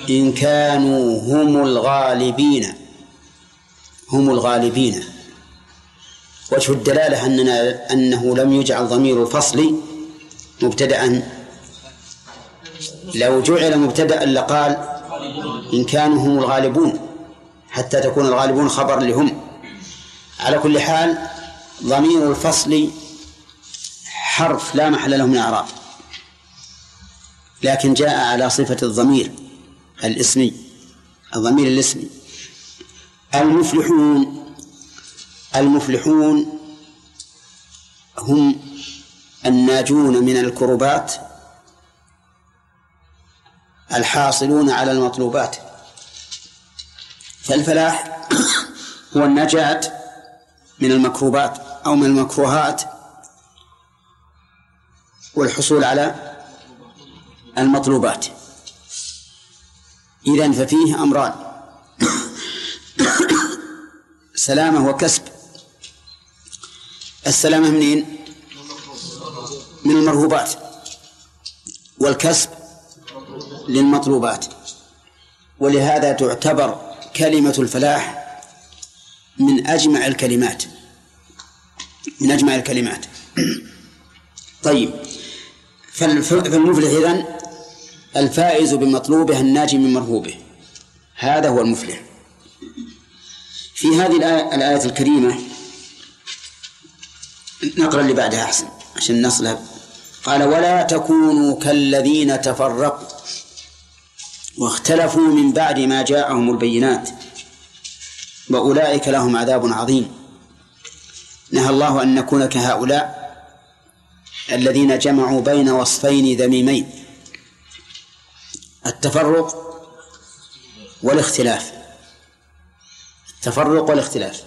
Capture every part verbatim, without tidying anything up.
إن كانوا هم الغالبين. هم الغالبين. وجه الدلالة أننا أنه لم يجعل ضمير الفصل مبتدأ. لو جعل مبتدأ لقال إن كانوا هم الغالبون، حتى تكون الغالبون خبر لهم. على كل حال ضمير الفصل حرف لا محل له من الإعراب، لكن جاء على صفة الضمير الاسمي، الضمير الاسمي. المفلحون. المفلحون هم الناجون من الكربات الحاصلون على المطلوبات. فالفلاح هو النجاة من المكروبات أو من المكروهات والحصول على المطلوبات. إذن ففيه أمران: سلامة وكسب. السلامة منين؟ من المرهوبات، والكسب للمطلوبات. ولهذا تعتبر كلمة الفلاح من أجمع الكلمات، من أجمع الكلمات. طيب، فالمفلح إذن الفائز بمطلوبه الناجي من مرهوبه، هذا هو المفلح. في هذه الآية الكريمة نقرأ اللي بعدها أحسن عشان نصلها. قال: ولا تكونوا كالذين تفرقوا واختلفوا من بعد ما جاءهم البينات وأولئك لهم عذاب عظيم. نهى الله أن نكون كهؤلاء الذين جمعوا بين وصفين ذميمين: التفرق والاختلاف. التفرق والاختلاف.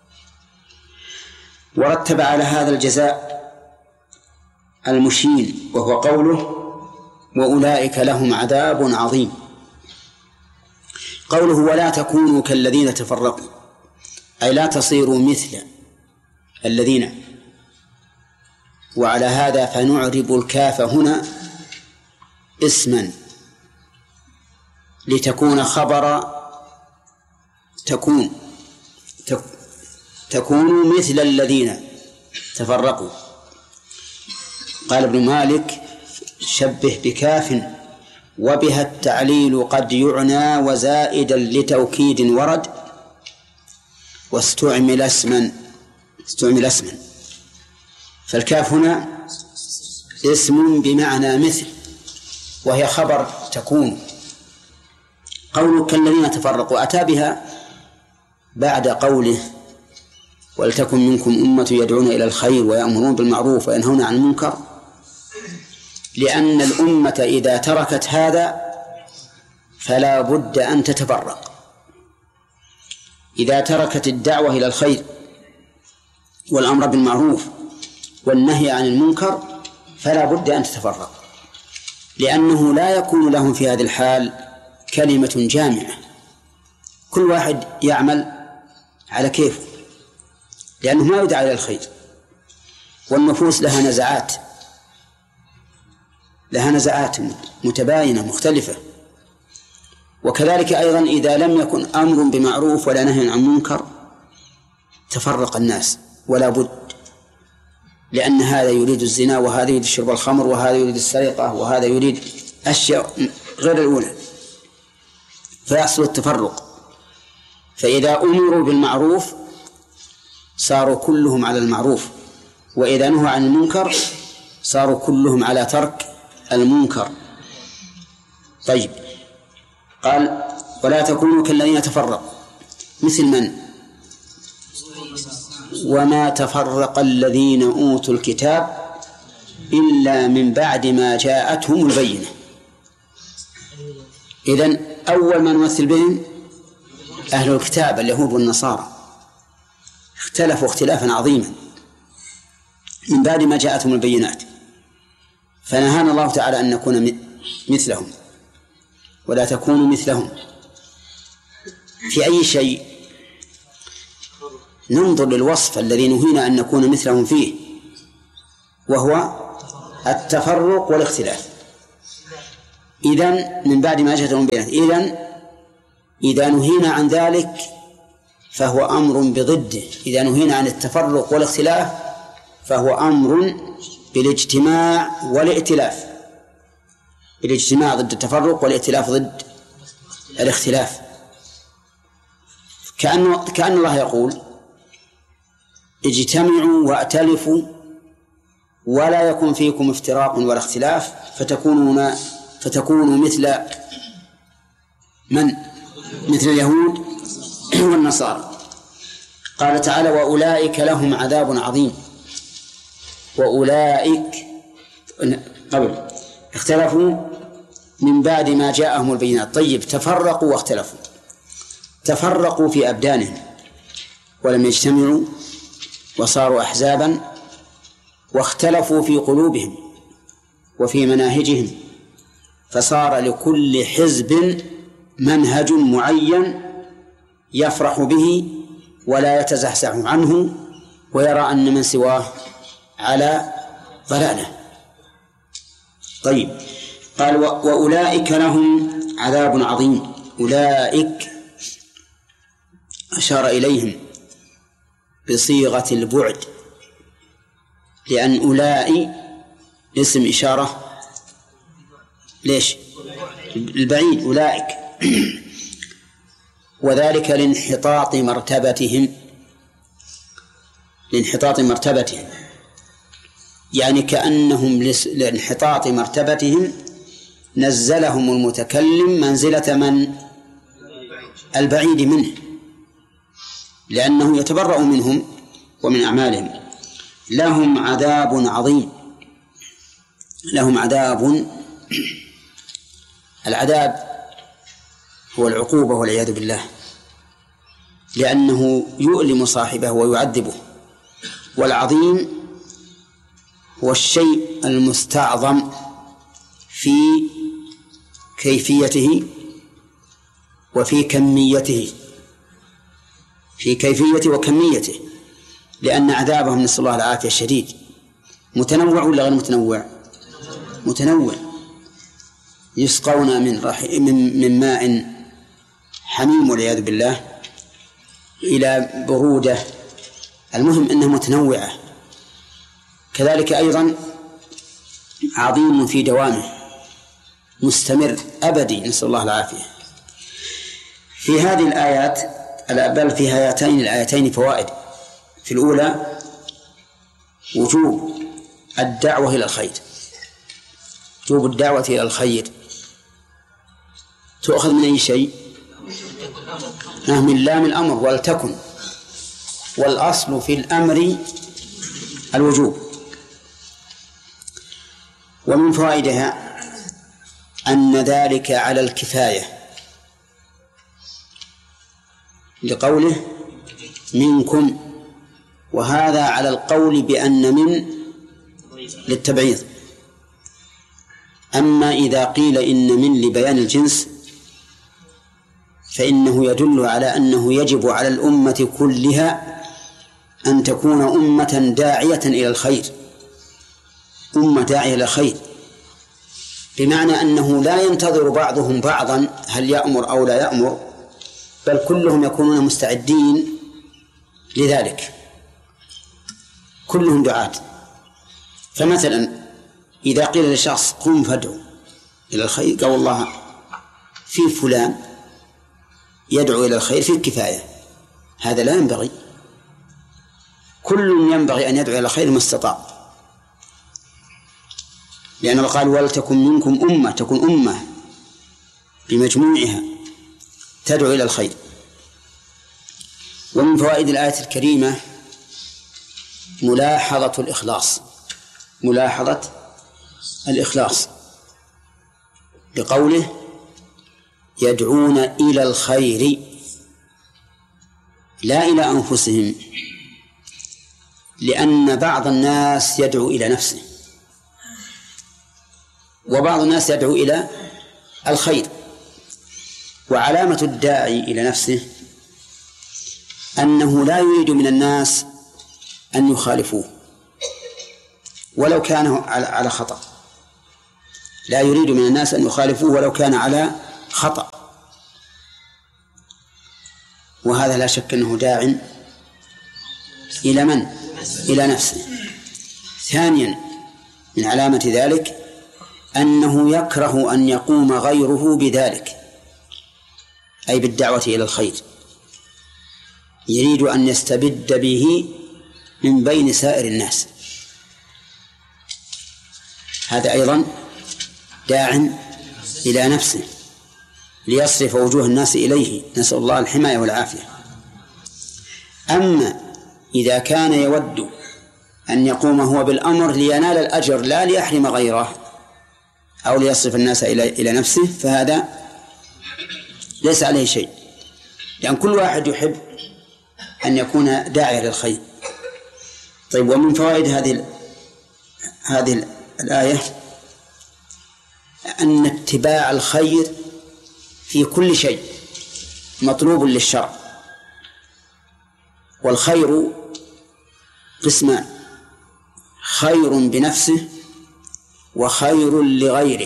ورتب على هذا الجزاء المشين، وهو قوله: وأولئك لهم عذاب عظيم. قوله: ولا تكونوا كالذين تفرقوا، أي لا تصيروا مثل الذين. وعلى هذا فنعرب الكاف هنا اسما لتكون خبر تكون تكونوا مثل الذين تفرقوا. قال ابن مالك: شبه بكاف وبها التعليل قد يعنى وزائدا لتوكيد ورد واستعمل اسما استعمل اسما فالكاف هنا اسم بمعنى مثل، وهي خبر تكون. قوله كالذين تفرقوا أتى بها بعد قوله: ولتكن منكم أمة يدعون إلى الخير ويأمرون بالمعروف وينهون عن المنكر، لأن الأمة إذا تركت هذا فلا بد أن تتفرق. إذا تركت الدعوة إلى الخير والأمر بالمعروف والنهي عن المنكر فلا بد أن تتفرق، لأنه لا يكون لهم في هذه الحال كلمة جامعة، كل واحد يعمل على كيفه، لأنه ما يدعى إلى الخير. والنفوس لها نزعات لها نزعات متباينة مختلفة. وكذلك أيضا إذا لم يكن أمر بمعروف ولا نهي عن منكر تفرق الناس، ولا بد، لأن هذا يريد الزنا، وهذا يريد شرب الخمر، وهذا يريد السرقة، وهذا يريد أشياء غير الأولى، فيحصل التفرق. فإذا أمروا بالمعروف صاروا كلهم على المعروف، وإذا نهوا عن المنكر صاروا كلهم على ترك المنكر. طيب، قال: ولا تكونوا كالذين تفرقوا مثل من؟ وما تفرق الذين أوتوا الكتاب إلا من بعد ما جاءتهم البينة. إذن أول من نمثل بهم أهل الكتاب اليهود والنصارى، اختلفوا اختلافا عظيما من بعد ما جاءتهم البينات، فنهانا الله تعالى أن نكون مثلهم. ولا تكونوا مثلهم في أي شيء. ننظر للوصف الذي نهينا أن نكون مثلهم فيه، وهو التفرق والاختلاف. إذن من بعد ما جاءتهم البينات إذن إذا نهينا عن ذلك فهو أمر بضده. إذا نهينا عن التفرق والاختلاف فهو أمر بالاجتماع والائتلاف. الاجتماع ضد التفرق والائتلاف ضد الاختلاف. كأن كأن الله يقول اجتمعوا وائتلفوا ولا يكن فيكم افتراق ولا اختلاف فتكونون فتكونوا مثل من؟ مثل اليهود والنصارى. قال تعالى وأولئك لهم عذاب عظيم. وأولئك قبل اختلفوا من بعد ما جاءهم البينات. طيب تفرقوا واختلفوا. تفرقوا في أبدانهم ولم يجتمعوا وصاروا أحزابا، واختلفوا في قلوبهم وفي مناهجهم، فصار لكل حزب منهج معين يفرح به ولا يتزحزح عنه ويرى أن من سواه على ضلاله. طيب قال وأولئك لهم عذاب عظيم. أولئك أشار إليهم بصيغة البعد، لأن أولئك اسم إشارة ليش؟ البعيد أولئك، وذلك لانحطاط مرتبتهم لانحطاط مرتبتهم يعني كأنهم لانحطاط مرتبتهم نزلهم المتكلم منزلة من؟ البعيد منه، لأنه يتبرأ منهم ومن أعمالهم. لهم عذاب عظيم. لهم عذاب، العذاب هو العقوبة والعياذ بالله، لأنه يؤلم صاحبه ويعذبه. والعظيم هو الشيء المستعظم في كيفيته وفي كميته في كيفيته وكميته لأن عذابهم نسأل الله العافية الشديد. متنوع ولا غير متنوع؟ متنوع. يسقون من رح... من من ماء حميم والعياذ بالله إلى برودة. المهم أنها متنوعة. كذلك أيضا عظيم في دوامه مستمر أبدي نسأل الله العافية. في هذه الآيات بل في هاتين الآيتين فوائد. في الأولى وجوب الدعوة إلى الخير. وجوب الدعوة إلى الخير تؤخذ من أي شيء؟ من لام الأمر ولتكن، والأصل في الأمر الوجوب. ومن فوائدها أن ذلك على الكفاية لقوله منكم، وهذا على القول بأن من للتبعيض. أما إذا قيل إن من لبيان الجنس فإنه يدل على أنه يجب على الأمة كلها أن تكون أمة داعية إلى الخير، أمة داعية إلى الخير، بمعنى أنه لا ينتظر بعضهم بعضا هل يأمر أو لا يأمر، بل كلهم يكونون مستعدين لذلك، كلهم دعاة. فمثلا إذا قيل لشخص قم فادعو إلى الخير قال والله في فلان يدعو إلى الخير في الكفاية، هذا لا ينبغي. كل ينبغي أن يدعو إلى الخير ما استطاع، لأن الله قال ولتكن منكم أمة، تكون أمة بمجموعها تدعو إلى الخير. ومن فوائد الآية الكريمة ملاحظة الإخلاص، ملاحظة الإخلاص بقوله يدعون إلى الخير لا إلى أنفسهم، لأن بعض الناس يدعو إلى نفسه وبعض الناس يدعو إلى الخير. وعلامة الداعي إلى نفسه أنه لا يريد من الناس أن يخالفوه ولو كانوا على خطأ، لا يريد من الناس أن يخالفوه ولو كان على خطأ، وهذا لا شك أنه داع إلى من؟ إلى نفسه. ثانيا من علامة ذلك أنه يكره أن يقوم غيره بذلك، أي بالدعوة إلى الخير، يريد أن يستبد به من بين سائر الناس. هذا أيضا داع إلى نفسه ليصرف وجوه الناس إليه، نسأل الله الحماية والعافية. أما إذا كان يود أن يقوم هو بالأمر لينال الأجر لا ليحرم غيره أو ليصرف الناس إلى إلى نفسه، فهذا ليس عليه شيء، لأن كل واحد يحب أن يكون داعيا للخير. طيب، ومن فوائد هذه هذه الآية أن اتباع الخير في كل شيء مطلوب للشرع، والخير قسمان: خير بنفسه وخير لغيره.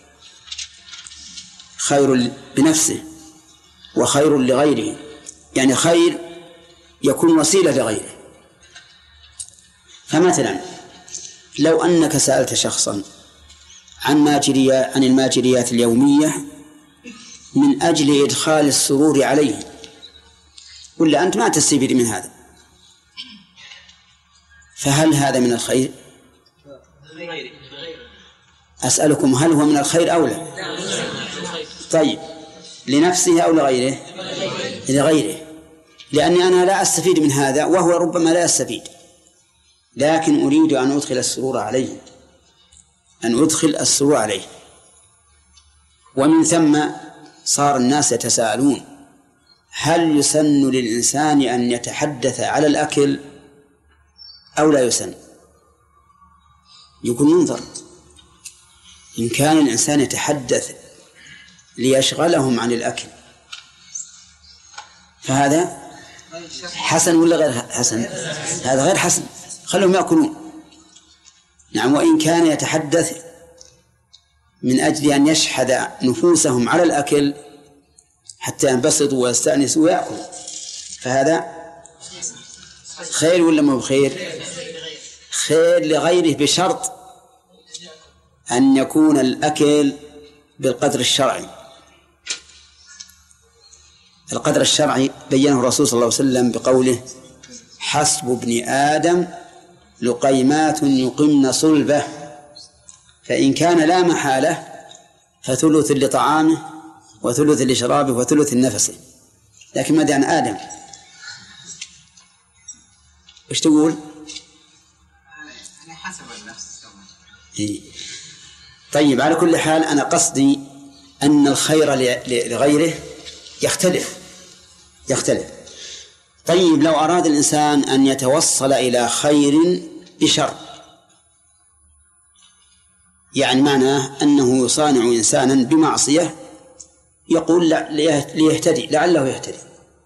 خير بنفسه وخير لغيره، يعني خير يكون وسيلة لغيره. فمثلا لو أنك سألت شخصا عن ماجريات عن الماجريات اليومية من أجل إدخال السرور عليه، ولا أنت ما تستفيد من هذا، فهل هذا من الخير؟ أسألكم هل هو من الخير أو لا؟ طيب، لنفسه أو لغيره؟ لغيره، لأني أنا لا أستفيد من هذا وهو ربما لا يستفيد، لكن أريد أن أدخل السرور عليه، أن أدخل السرور عليه. ومن ثم صار الناس يتساءلون: هل يسن للإنسان أن يتحدث على الأكل أو لا يسن؟ يكون ينظر، إن كان الإنسان يتحدث ليشغلهم عن الأكل فهذا حسن ولا غير حسن؟ هذا غير حسن، خلهم يأكلون. نعم، وإن كان يتحدث من أجل أن يشحذ نفوسهم على الأكل حتى ينبسطوا ويستأنسوا ويأكلوا، فهذا خير ولا ما بخير؟ خير لغيره، بشرط أن يكون الأكل بالقدر الشرعي. القدر الشرعي بينه الرسول صلى الله عليه وسلم بقوله: حسب ابن آدم لقيمات يقمن صلبه، فإن كان لا محالة فثلث لطعامه وثلث لشرابه وثلث لنفسه. لكن ماذا عن آدم؟ إيش تقول؟ أنا حسب النفس. إيه. طيب، على كل حال أنا قصدي أن الخير لغيره يختلف يختلف. طيب، لو أراد الإنسان أن يتوصل إلى خير بشر، يعني معناه أنه يصانع إنسانا بمعصية، يقول ليهتدي، لعله يهتدي،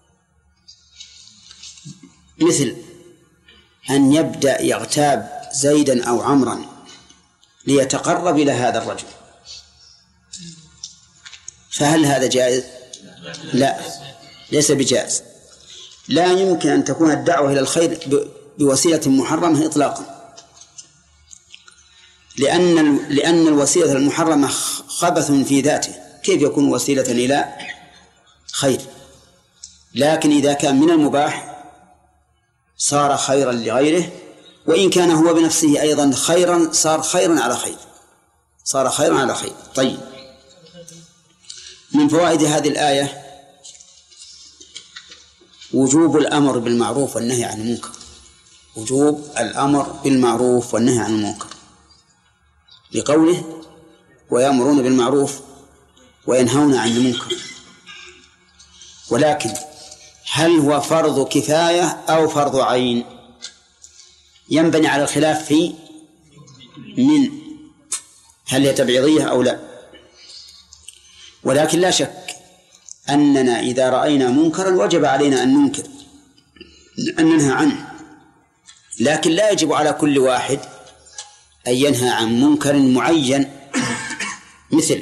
مثل أن يبدأ يغتاب زيدا أو عمرا ليتقرب إلى هذا الرجل، فهل هذا جائز؟ لا، ليس بجائز. لا يمكن أن تكون الدعوة إلى الخير بوسيلة محرمة إطلاقا، لأن لأن الوسيلة المحرمة خبث في ذاته، كيف يكون وسيلة إلى خير؟ لكن إذا كان من المباح صار خيرا لغيره، وإن كان هو بنفسه أيضا خيرا صار خيرا على خير، صار خيرا على خير. طيب، من فوائد هذه الآية وجوب الأمر بالمعروف والنهي عن المنكر، وجوب الأمر بالمعروف والنهي عن المنكر، لقوله: ويأمرون بالمعروف وينهون عن المنكر. ولكن هل هو فرض كفاية أو فرض عين؟ ينبني على الخلاف في من هل هي تبعيضية أو لا. ولكن لا شك أننا إذا رأينا منكرا وجب علينا أن ننكر، أن ننهى عنه، لكن لا يجب على كل واحد أن ينهى عن منكر معين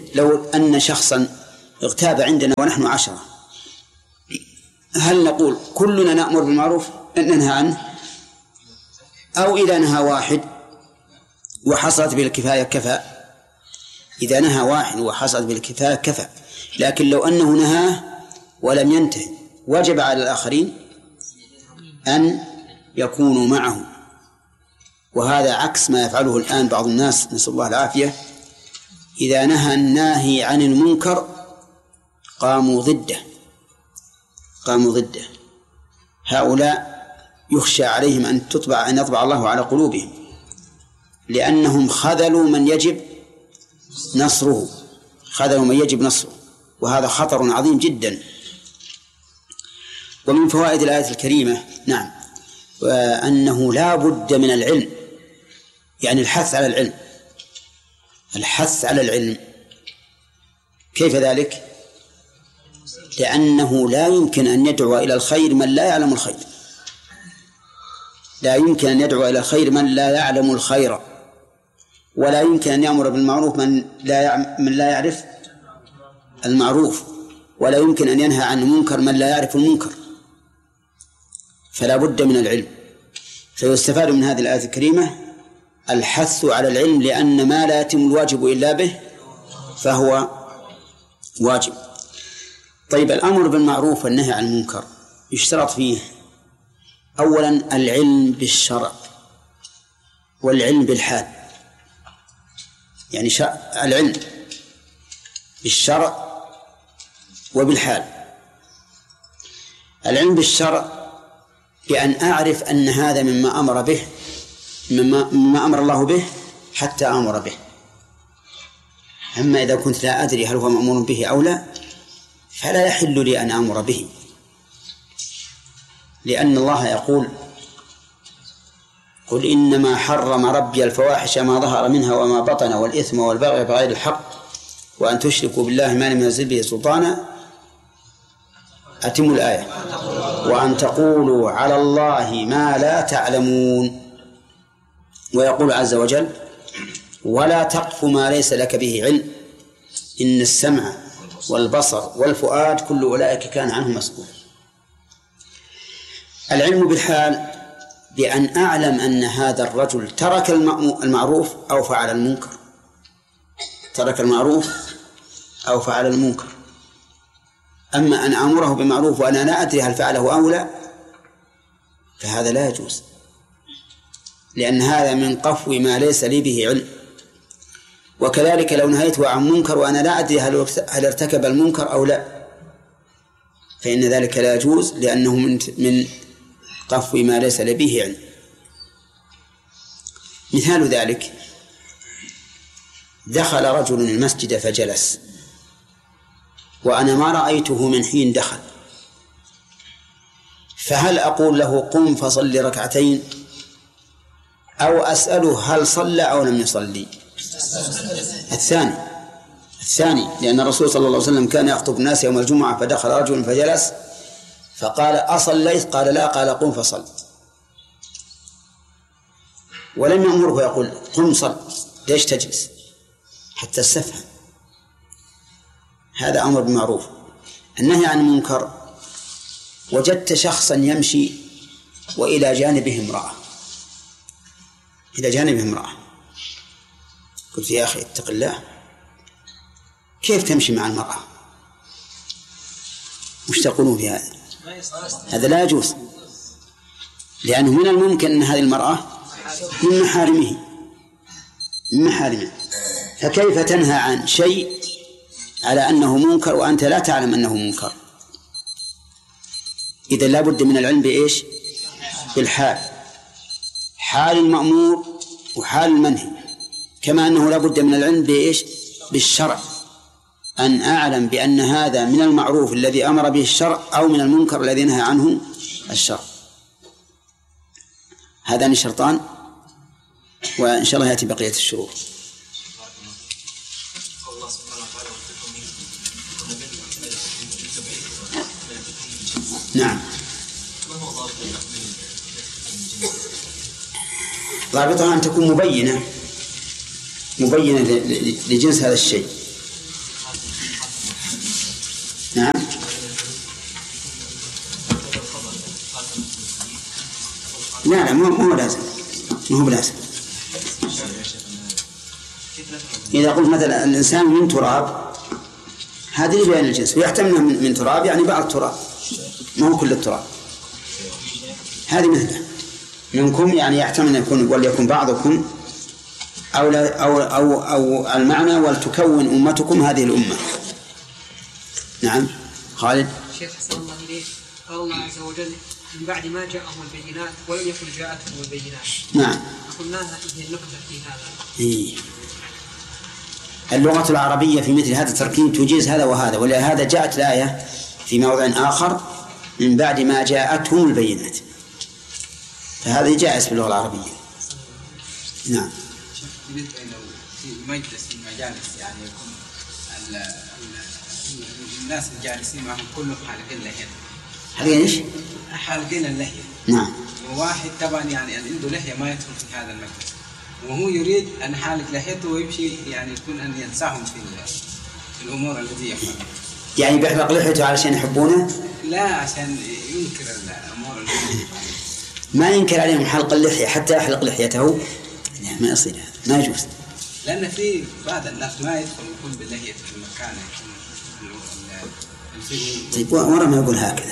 لو أن شخصا اغتاب عندنا ونحن عشرة، هل نقول كلنا نأمر بالمعروف ننهى عنه، أو إذا نهى واحد وحصلت بالكفاية كفى؟ إذا نهى واحد وحصلت بالكفاية كفى، لكن لو أنه نهاه ولم ينتهي وجب على الآخرين أن يكونوا معه، وهذا عكس ما يفعله الآن بعض الناس، نسأل الله العافية. إذا نهى الناهي عن المنكر قاموا ضده قاموا ضده هؤلاء يخشى عليهم أن تطبع أن يطبع الله على قلوبهم، لأنهم خذلوا من يجب نصره خذلوا من يجب نصره وهذا خطر عظيم جدا. ومن فوائد الآية الكريمة نعم وأنه لا بد من العلم، يعني الحث على العلم الحث على العلم كيف ذلك؟ لأنه لا يمكن أن يدعو إلى الخير من لا يعلم الخير لا يمكن أن يدعو إلى الخير من لا يعلم الخير، ولا يمكن أن يأمر بالمعروف من لا يعم من لا يعرف المعروف، ولا يمكن أن ينهى عن المنكر من لا يعرف المنكر، فلا بد من العلم. فيستفاد من هذه الآية الكريمة الحث على العلم، لأن ما لا يتم الواجب إلا به فهو واجب. طيب، الأمر بالمعروف والنهي عن المنكر يشترط فيه أولا العلم بالشرع والعلم بالحال، يعني العلم بالشرع وبالحال. العلم بالشرع بأن أعرف أن هذا مما أمر به مما, مما أمر الله به حتى أمر به. أما إذا كنت لا أدري هل هو مأمور به أو لا فلا يحل لي أن أمر به، لأن الله يقول قل إنما حرم ربي الفواحش ما ظهر منها وما بطن والإثم والبغي بغير الحق وأن تشركوا بالله ما لم ينزل به سلطانا. أتموا الآية. وأن تقولوا على الله ما لا تعلمون. ويقول عز وجل ولا تقف ما ليس لك به علم إن السمع والبصر والفؤاد كل أولئك كان عنه مسؤول. العلم بالحال بأن أعلم أن هذا الرجل ترك المعروف أو فعل المنكر ترك المعروف أو فعل المنكر. أما أن أمره بمعروف وأنا لا أدري هل فعله أو لا فهذا لا يجوز، لأن هذا من قفو ما ليس لي به علم. وكذلك لو نهيته عن منكر وأنا لا أدري هل ارتكب المنكر أو لا فإن ذلك لا يجوز، لأنه من من قفو ما ليس لي به علم. مثال ذلك دخل رجل المسجد فجلس وأنا ما رأيته من حين دخل، فهل أقول له قم فصل ركعتين أو أسأله هل صلى أو لم يصلي؟ الثاني الثاني لأن الرسول صلى الله عليه وسلم كان يخطب الناس يوم الجمعة فدخل رجل فجلس فقال أصليت؟ قال لا، قال قم فصل، ولم يأمره يقول قم صل، ليش تجلس حتى استفهم. هذا أمر بالمعروف. النهي عن المنكر وجدت شخصا يمشي وإلى جانبه امرأة إلى جانبه امرأة قلت يا أخي اتق الله، كيف تمشي مع المرأة؟ وش تقولون في هذا؟ هذا لا يجوز، لأنه من الممكن أن هذه المرأة من محارمه من محارمه فكيف تنهى عن شيء على أنه منكر وأنت لا تعلم أنه منكر؟ إذا لا بد من العلم بإيش؟ بالحال، حال المأمور وحال المنهي، كما أنه لا بد من العلم بإيش؟ بالشرع، أن أعلم بأن هذا من المعروف الذي أمر به الشرع أو من المنكر الذي نهى عنه الشرع. هذان شرطان، وإن شاء الله يأتي بقية الشروط. نعم، ضابطها أن تكون مبينة مبينة لجنس هذا الشيء، لا لا مو مو لازم مو بلازم. إذا قلت مثلا الإنسان من تراب هذه بيان الجنس ويحتمل من, من تراب يعني بعض التراب ما هو كل التراب. هذه مثله منكم يعني يحتمل أن يكون وليكن بعضكم أو, لا أو, أو, أو المعنى ولتكون أمتكم هذه الأمة. نعم خالد. شيخ حسن الله إليه قال الله عز وجل من بعد ما جاءهم البينات ولم يكن جاءتهم البينات. نعم. قلنا هذه النقطة في هذا. إيه. اللغة العربية في مثل هذا التركيب تجيز هذا وهذا، ولهذا جاءت الآية في موضع آخر من بعد ما جاءتهم البينات، فهذا جائز في اللغة العربية. نعم. بالنسبة لو في مجلس من مجالس يعني يكون الناس الجالسين معهم كلهم حالقين لحية. حالقين إيش؟ حالقين اللحية. نعم. وواحد طبعا يعني عنده لحية ما يدخل في هذا المجلس، وهو يريد أن حالق لحيته ويمشي يعني يكون أن ينساهم في الأمور التي يفعلها. يعني بيحلق لحيته علشان يحبونه؟ لا عشان ينكر الأمور التي يفعلها. ما ينكر عليهم حلق اللحية حتى يحلق لحيته؟ لا ما يصير هذا، ما يجوز. لأن في بعض الناس ما يدخل يكون باللحية في المكان يكون. طيب ورا ما يقول هكذا.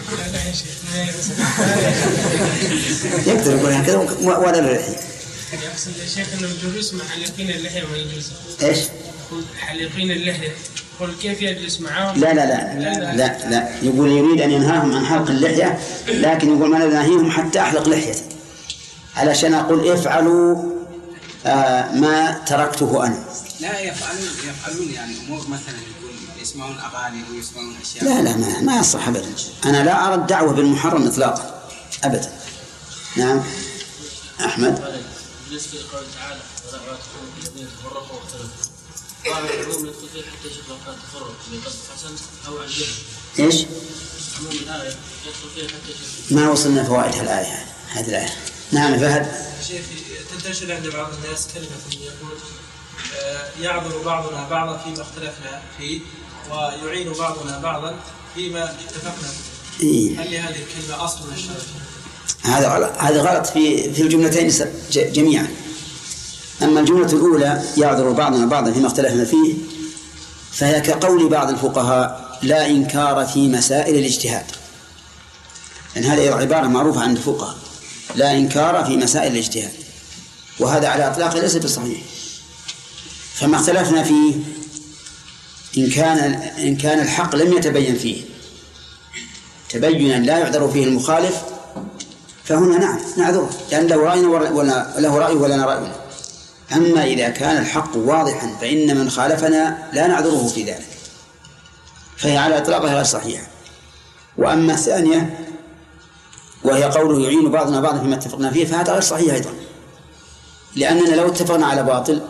يقدر يقول هكذا ولا اللحية. يقصد يا شيخ أنه الجلوس مع حالقين اللحية ما يجوز. إيش؟ حالقين اللحية. قل كيف يجلس معهم؟ لا لا لا لا لا, لا. يقول يريد أن ينهاهم عن حلق اللحية، لكن يقول ما ننهيهم حتى أحلق لحيتي علشان أقول افعلوا آه ما تركته أنا. لا يفعلون يفعلون يعني أمور مثلا يقول يسمعون أغاني ويسمعون أشياء. لا لا ما ما يصح أبدا. أنا لا أرى الدعوة بالمحرم إطلاقا أبدا. نعم أحمد. بالنسبة لقوله تعالى ولا تكونوا الذين تفرقوا واختلفوا، قال العلوم يدخل فيه حتى يشوف كان تفرق بقصد حسن أو عن جهل. إيش؟ عموم الآية يدخل فيه حتى يشوف. ما وصلنا فوائد الآية هذه الآية. نعم فهد. شيخ تنتشر عند بعض الناس كلمة يقول يعذر بعضنا بعضا فيما اختلفنا فيه ويعين بعضنا بعضا فيما اتفقنا فيه. إيه؟ هل هذه الكلمة أصل من الشرع؟ هذا غلط، هذا غلط في في الجملتين جميعا. أما الجملة الأولى يعذر بعضنا بعضا فيما اختلفنا فيه فهي كقول بعض الفقهاء لا إنكار في مسائل الاجتهاد، لأن يعني هذه عبارة معروفة عند الفقهاء لا إنكار في مسائل الاجتهاد، وهذا على إطلاقه ليس بصحيح. فما اختلفنا فيه إن كان إن كان الحق لم يتبين فيه تبينا لا يعذر فيه المخالف فهنا نعم نعذره، لأن له رأي ولا له رأي ولنا رأي. أما إذا كان الحق واضحا فإن من خالفنا لا نعذره في ذلك، فهي على إطلاقها غير صحيحة. وأما الثانية وهي قوله يعين بعضنا بعضا فيما اتفقنا فيه فهذا غير صحيح أيضا، لأننا لو اتفقنا على باطل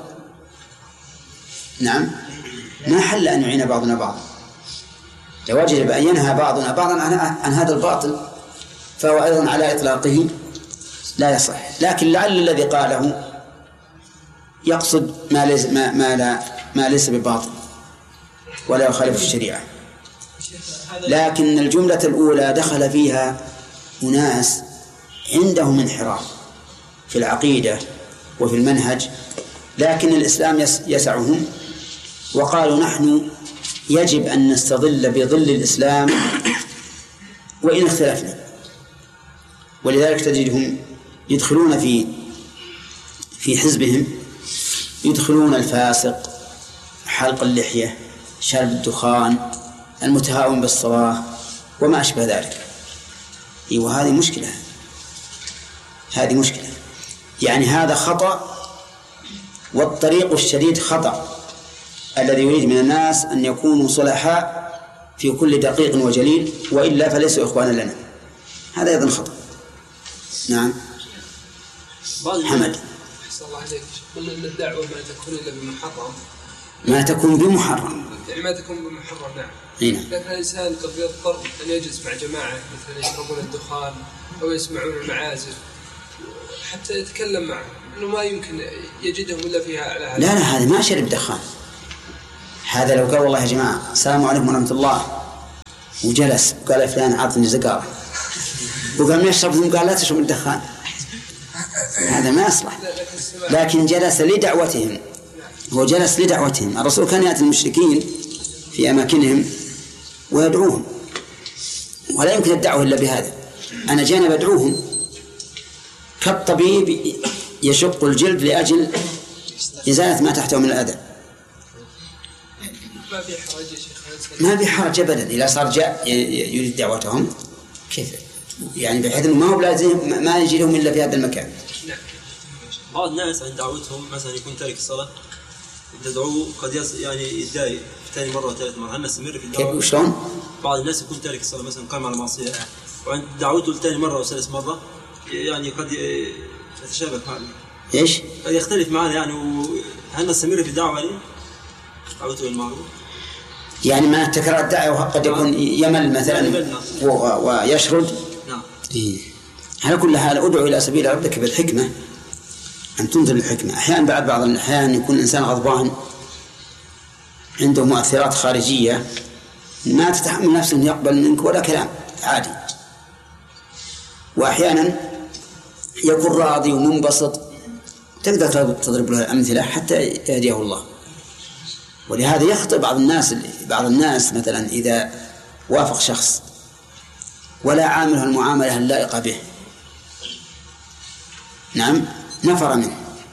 نعم ما حل أن يعين بعضنا بعضا، لوجب أن ينهى بعضنا بعضا عن هذا الباطل، فهو أيضا على إطلاقه لا يصح. لكن لعل الذي قاله يقصد ما ليس ما ما لا ما ليس بباطل ولا يخالف الشريعة. لكن الجملة الأولى دخل فيها أناس عندهم انحراف في العقيدة وفي المنهج، لكن الإسلام يسعهم وقالوا نحن يجب أن نستظل بظل الإسلام وإن اختلفنا، ولذلك تجدهم يدخلون في في حزبهم يدخلون الفاسق، حلق اللحية، شرب الدخان، المتهاون بالصلاة وما أشبه ذلك. وهذه مشكلة، هذه مشكلة. يعني هذا خطأ، والطريق الشديد خطأ الذي يريد من الناس أن يكونوا صلحاء في كل دقيق وجليل وإلا فليسوا إخوانا لنا، هذا أيضا خطأ. نعم حمد. أحسن الله عليك. قلنا أن الدعوة ما تكون إلا بمحرم، ما تكون بمحرم يعني ما تكون بمحرم. نعم. هنا. لكن الإنسان قد يضطر أن يجلس مع جماعة مثلا يشربون الدخان أو يسمعون المعازف حتى يتكلم معهم، إنه ما يمكن يجدهم إلا فيها على هذا. لا لا هذا ما شرب دخان، هذا لو قال والله يا جماعة السلام عليكم ورحمة الله وجلس وقال فلان عطني زقارة وقال ما يشرب ثم قال لا تشرب الدخان، هذا ما يصلح. لكن جلس لدعوتهم، هو جلس لدعوتهم. الرسول كان يأتي المشركين في أماكنهم ويدعوهم، ولا يمكن الدعوة إلا بهذا. أنا جانا بدعوهم كالطبيب يشق الجلد لأجل إزالة ما تحته من الأذى. ما في حرج يا شيخ، ما في حرج أبدا. إذا صار جاء يريد دعوتهم كيف يعني، بحيث أنه ما هو لازم ما يجي لهم إلا في هذا المكان. بعض الناس عند دعوتهم مثلا يكون تارك الصلاة، تدعوه قد يص... يعني يتضايق ثاني مرة وثالث مرة. هل نستمر في الدعوة؟ كيف وشلون؟ بعض الناس يكون تارك الصلاة مثلا قام على معصية، وعند دعوته لثاني مرة وثالث مرة يعني قد يتشابك معنا. إيش؟ قد يختلف معنا يعني. هل نستمر في الدعوة عليه؟ دعوته بالمعروف يعني ما تكرار الدعوة قد يكون يمل مثلا ويشرد. نعم. إيه. على كل حال ادعو إلى سبيل ربك بالحكمة، أن تنزل الحكمة. أحيانا بعد بعض الأحيان يكون الإنسان غضبان عنده مؤثرات خارجية ما تتحمل نفسه أن يقبل منك ولا كلام عادي، وأحيانا يكون راضي ومنبسط تقدر تضرب له الأمثلة حتى يهديه الله. ولهذا يخطئ بعض الناس بعض الناس مثلا إذا وافق شخص ولا عامله المعاملة اللائقة به، نعم، نفر منه،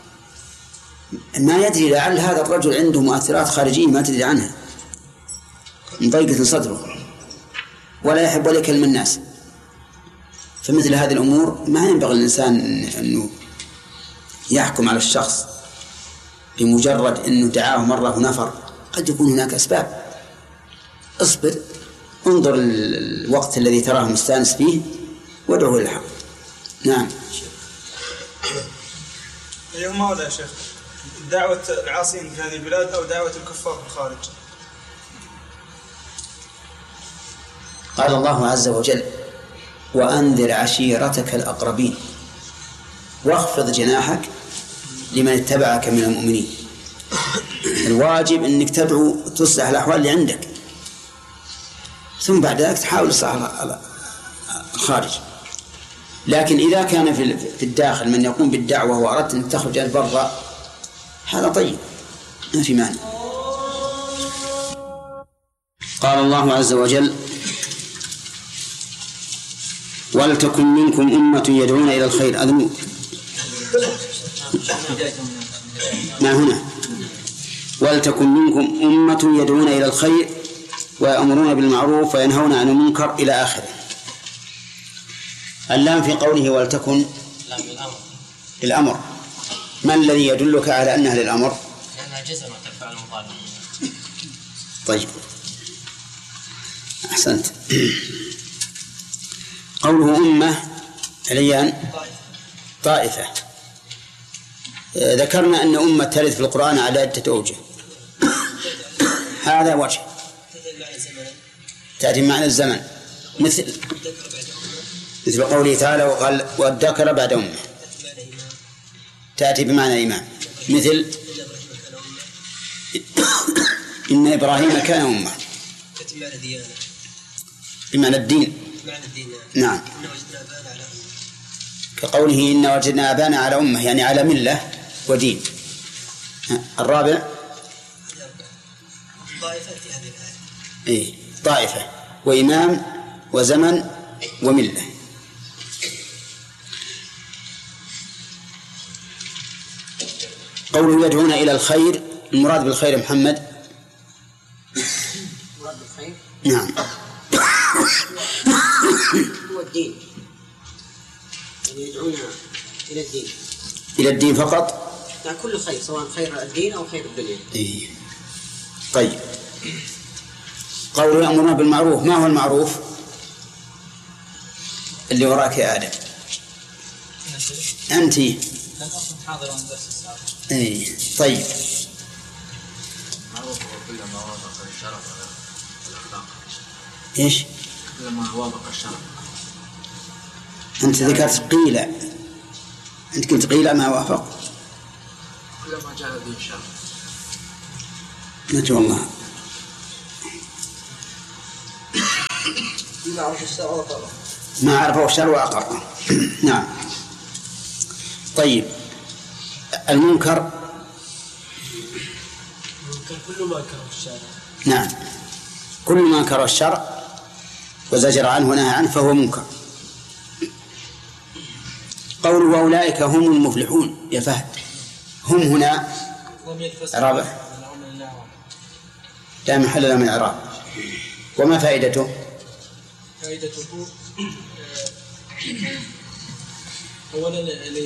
ما يدري لعل هذا الرجل عنده مؤثرات خارجية ما تدري عنها، مضيقة صدره ولا يحب ولا يكلم الناس. فمثل هذه الأمور ما ينبغي الإنسان أنه يحكم على الشخص بمجرد أنه دعاه مرة ونفر. قد يكون هناك أسباب. اصبر، انظر الوقت الذي تراه مستانس فيه وادعه للحق. نعم. أيهما ولا يا شيخ، دعوة العاصين في هذه البلاد أو دعوة الكفار في الخارج؟ قال الله عز وجل: وأنذر عشيرتك الأقربين واخفض جناحك لمن اتبعك من المؤمنين. الواجب أنك تدعو تصلح الأحوال اللي عندك، ثم بعد ذلك تحاول تصلح الخارج. لكن إذا كان في الداخل من يقوم بالدعوة وأردت أن تخرج البر هذا طيب، ما في مانع. قال الله عز وجل: ولتكن منكم أمة يدعون إلى الخير. أذن ما هنا ولتكن منكم أمة يدعون إلى الخير ويأمرون بالمعروف وينهون عن المنكر إلى آخره. اللام في قوله ولتكن للأمر، ما الذي يدلك على أنها للأمر؟ لأنها جزم وتفعل المضارع. طيب أحسنت. قوله أمة عليان طائفة. ذكرنا أن أمة ترد في القرآن على عدة أوجه، هذا وجه تأتي معنى الزمن، مثل مثل قوله تعالى: وقال والذكر بعد أمة، تأتي بمعنى إمام، مثل إن إبراهيم كان أمة، بمعنى الدين. نعم، كقوله إن وجدنا آبانا على أمة، يعني على ملة ودين. الرابع طائفة في هذه الآية. إيه، طائفة وإمام وزمن وملة. قوله يدعون إلى الخير، المراد بالخير محمد؟ المراد بالخير نعم هو الدين، يعني يدعون إلى الدين، إلى الدين فقط؟ يعني كل خير، سواء خير الدين أو خير الدنيا. إيه. طيب، قوله يأمرون بالمعروف، ما هو المعروف اللي وراك يا آدم؟ أنت لم أكن حاضرا درس السابق. إيه. طيب، معروف كل ما وافق الشرع والأخلاق. إيش؟ كل ما وافق الشرع. أنت ذكرت قيلة، أنت قلت قيلة ما وافق. كل ما جاء به الشرع. نجو الله. ما عرفه الشرع وأقره. نعم. طيب المنكر كل ما كره الشارع. نعم، كل ما كره الشرع وزجر عنه ونهى عنه فهو منكر. قوله أولئك هم المفلحون يا فهد، هم هنا إعرابه لا محل له من إعراب. وما فائدته؟ فائدته أولا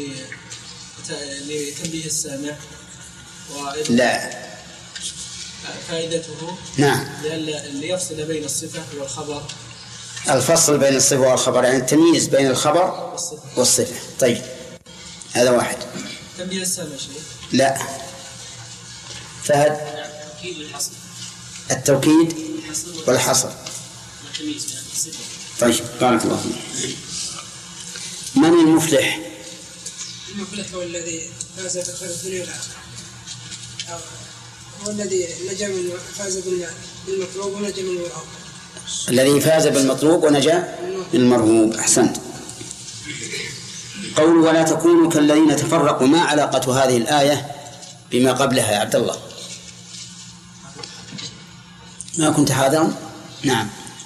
لتنبيه السامع، لا فائدته نعم ليفصل بين الصفة والخبر، الفصل بين الصفة والخبر، يعني التمييز بين الخبر والصفة. طيب هذا واحد. تنبيه السامع شيء؟ لا فهد. التوكيد والحصر. التوكيد والحصر. طيب بارك الله فيك. من المفلح؟ المفلح هو الذي فاز بخير الدنيا والآخرة، هو الذي نجا من فاز بالمطلوب ونجا من المرهوب. الذي فاز بالمطلوب ونجا من المرهوب. أحسنت. قول ولا تكونوا كالذين تفرقوا، ما علاقة هذه الآية بما قبلها يا عبد الله؟ ما كنت حاضرا؟ نعم.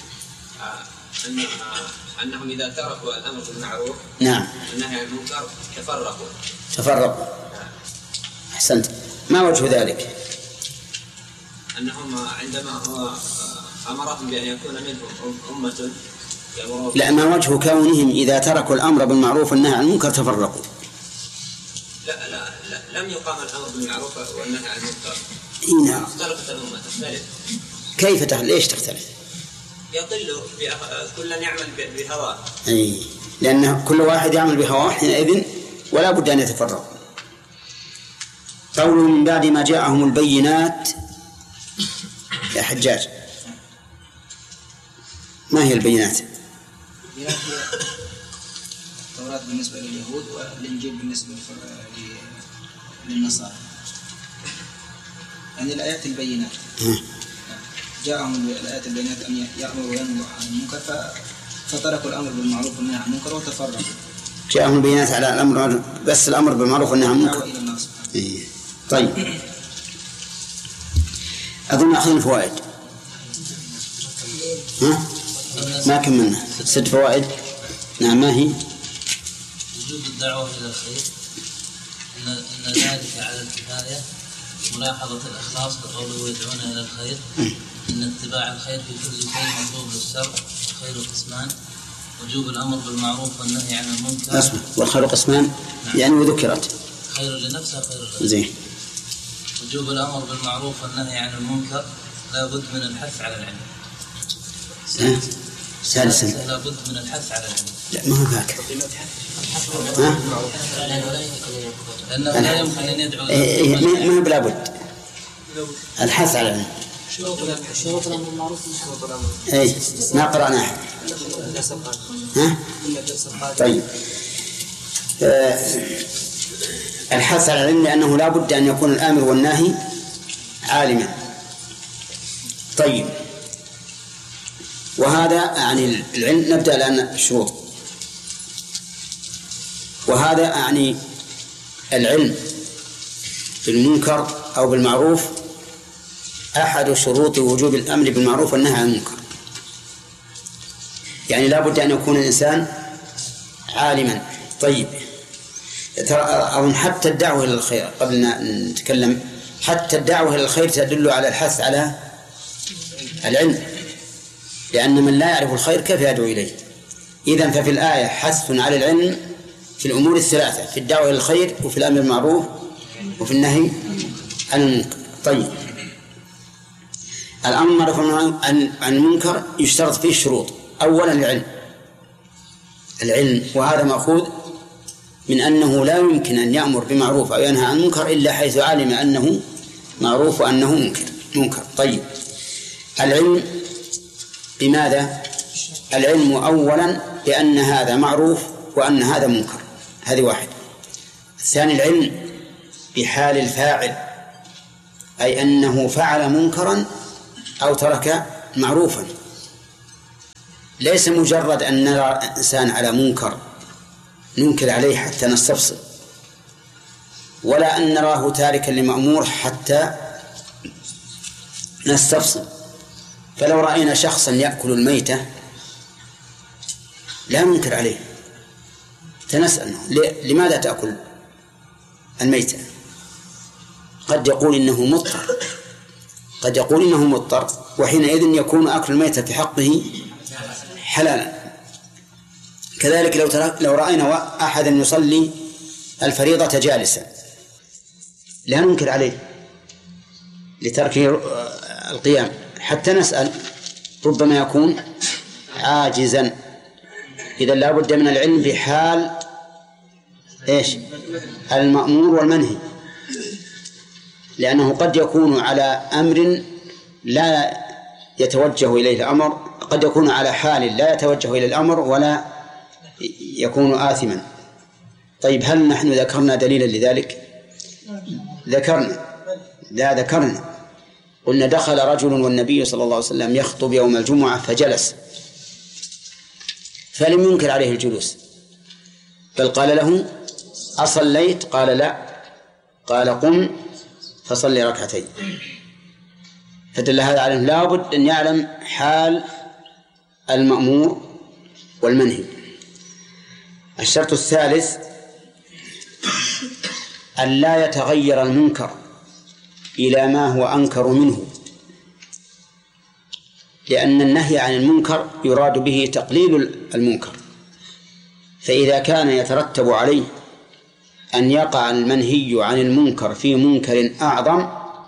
أنهم إذا تركوا الأمر بالمعروف نعم والنهي عن المنكر تفرقوا تفرقوا أحسنت. ما وجه ذلك؟ أنهم عندما هو أمرهم بأن يكون منهم أمة يأمرون. لا، ما وجه كونهم إذا تركوا الأمر بالمعروف والنهي عن المنكر تفرقوا؟ لا لا, لا لم يقام الأمر بالمعروف والنهي عن المنكر. نعم. اختلفت الأمة تختلف. كيف تختلف؟ ليش تختلف؟ يضل كل يعمل بهواه. أي لأن كل واحد يعمل بهواه حينئذ ولا بد أن يتفرق. قوله من بعد ما جاءهم البينات يا حجاج، ما هي البينات؟ التوراة بالنسبة لليهود والإنجيل بالنسبة للنصارى، يعني الآيات البينات. جاءهم الآيات البينات أن يأمروا وينهوا عن المنكر فتركوا الأمر بالمعروف والنهي عن المنكر وتفرقوا. جاءهم البينات على الأمر، بس الأمر بالمعروف والنهي عن المنكر. إيه. طيب أظن أخذنا الفوائد. ها؟ ما كملنا ست فوائد. نعم. ما هي؟ وجوب الدعوة إلى الخير، إن إن ذلك على الكفاية، ملاحظة الإخلاص لقوله يدعون إلى الخير، إن اتباع الخير في كل شيء مطلوب للشرع، خير قسمان، وجوب الأمر بالمعروف والنهي عن المنكر. أسمع، والخير قسمان يعني وذكرت خير لنفسه خير لغيره. زين. وجوب الأمر بالمعروف والنهي عن المنكر لا بد من الحث على العلم. سادسا لا بد من الحث على العلم. لا ما هو ذاك. لأنه لا يمكن أن يدعو. إيه ما هو بلا بد الحث على العلم. شروط الأمر بالمعروف. إيه ما قرأناه. ها؟ طيب آه الحث على العلم لأنه لا بد أن يكون الآمر والناهي عالما. طيب وهذا يعني العلم. نبدأ الآن الشروط. وهذا يعني العلم بالمنكر أو بالمعروف أحد شروط وجوب الأمر بالمعروف والنهي عن المنكر. يعني لا بد أن يكون الإنسان عالما. طيب أظن حتى الدعوة إلى الخير قبل أن نتكلم، حتى الدعوة إلى الخير تدل على الحث على العلم، لأن من لا يعرف الخير كيف يدعو إليه؟ إذن ففي الآية حث على العلم في الأمور الثلاثة، في الدعوة إلى الخير وفي الأمر بالمعروف وفي النهي عن المنكر. طيب الأمر بالمعروف عن المنكر يشترط فيه شروط. أولا العلم العلم وهذا مأخوذ من أنه لا يمكن أن يأمر بمعروف أو ينهى عن منكر إلا حيث علم أنه معروف وأنه منكر منكر. طيب العلم بماذا؟ العلم أولا بأن هذا معروف وأن هذا منكر، هذه واحد. الثاني العلم بحال الفاعل، أي أنه فعل منكرا أو ترك معروفا، ليس مجرد أن نرى إنسان على منكر ننكر عليه حتى نستفصل، ولا أن نراه تاركا لمأمور حتى نستفصل. فلو رأينا شخصا يأكل الميتة لا ننكر عليه، فنسأله لماذا تأكل الميتة؟ قد يقول إنه مضطر، قد يقول إنه مضطر، وحينئذ يكون أكل الميتة في حقه حلالا. كذلك لو لو رأينا أحدا يصلي الفريضة جالسا لا ننكر عليه لترك القيام حتى نسأل، ربما يكون عاجزا، إذا لا بد من العلم بحال إيش المأمور والمنهي، لأنه قد يكون على أمر لا يتوجه إليه الأمر، قد يكون على حال لا يتوجه إلى الأمر ولا يكون آثما. طيب هل نحن ذكرنا دليلا لذلك؟ ذكرنا، لا ذكرنا، قلنا دخل رجل والنبي صلى الله عليه وسلم يخطب يوم الجمعة فجلس، فلم ينكر عليه الجلوس، بل قال له أصليت؟ قال لا، قال قم فصلي ركعتين. فدل هذا على أنه لا بد أن يعلم حال المأمور والمنهي. الشرط الثالث أن لا يتغير المنكر إلى ما هو أنكر منه، لأن النهي عن المنكر يراد به تقليل المنكر، فإذا كان يترتب عليه أن يقع المنهي عن المنكر في منكر أعظم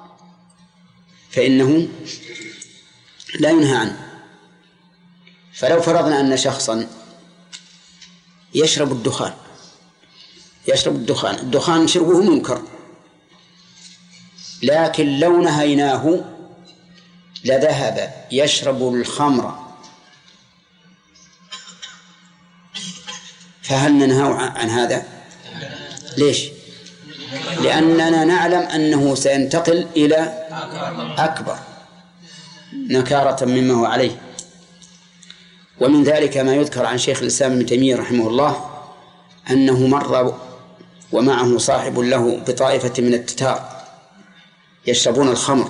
فإنه لا ينهى عنه. فلو فرضنا أن شخصا يشرب الدخان يشرب الدخان الدخان شربه منكر، لكن لو نهيناه لذهب يشرب الخمر، فهل ننهى عن هذا؟ ليش؟ لأننا نعلم أنه سينتقل إلى أكبر نكارة مما هو عليه. ومن ذلك ما يذكر عن شيخ الإسلام ابن تيمية رحمه الله أنه مر ومعه صاحب له بطائفة من التتار يشربون الخمر،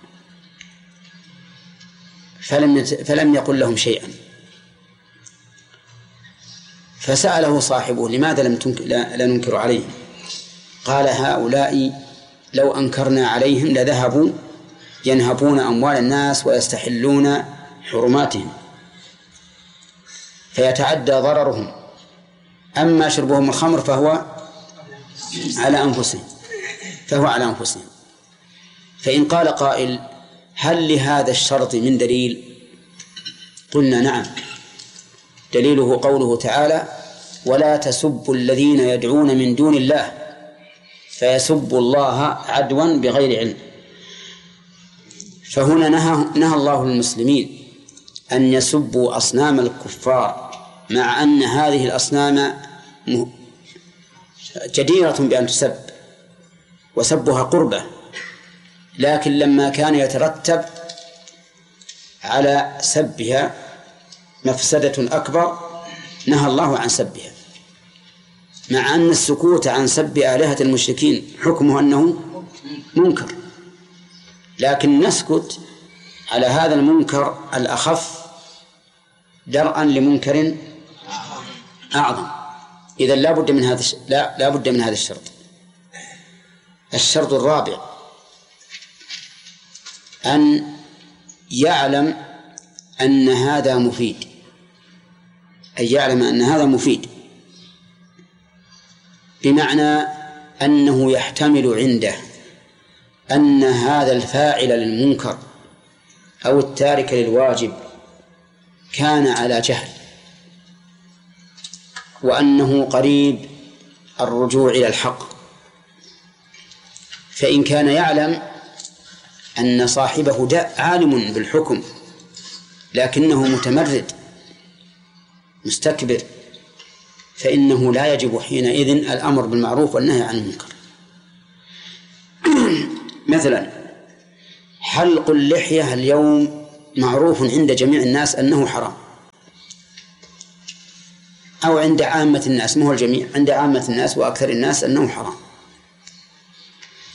فلم فلم يقل لهم شيئا، فسأله صاحبه لماذا لم تنك... لا... لا ننكر عليهم؟ قال هؤلاء لو أنكرنا عليهم لذهبوا ينهبون أموال الناس ويستحلون حرماتهم فيتعدى ضررهم، أما شربهم الخمر فهو على أنفسهم فهو على أنفسهم. فإن قال قائل هل لهذا الشرط من دليل؟ قلنا نعم، دليله قوله تعالى ولا تسبوا الذين يدعون من دون الله فيسبوا الله عدوا بغير علم. فهنا نهى, نهى الله المسلمين أن يسبوا أصنام الكفار، مع أن هذه الأصنام جديرة بأن تسب وسبها قربة، لكن لما كان يترتب على سبها مفسدة أكبر نهى الله عن سبها، مع أن السكوت عن سب آلهة المشركين حكمه أنه منكر، لكن نسكت على هذا المنكر الأخف درءا لمنكر أعظم. إذن لا بد من هذا لا لا بد من هذا الشرط. الشرط الرابع أن يعلم أن هذا مفيد، أن يعلم أن هذا مفيد، بمعنى أنه يحتمل عنده أن هذا الفاعل للمنكر أو التارك للواجب كان على جهل، وأنه قريب الرجوع إلى الحق. فإن كان يعلم أن صاحبه عالم بالحكم لكنه متمرد مستكبر، فإنه لا يجب حينئذ الأمر بالمعروف والنهي عن المنكر. مثلا حلق اللحية اليوم معروف عند جميع الناس أنه حرام، أو عند عامة الناس، ما هو الجميع، عند عامة الناس وأكثر الناس أنه حرام.